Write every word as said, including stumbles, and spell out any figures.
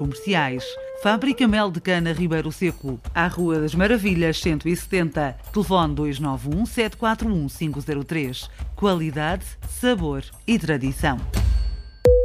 Comerciais. Fábrica Mel de Cana Ribeiro Seco, à Rua das Maravilhas cento e setenta. Telefone dois nove um, sete quatro um, cinco zero três. Qualidade, sabor e tradição.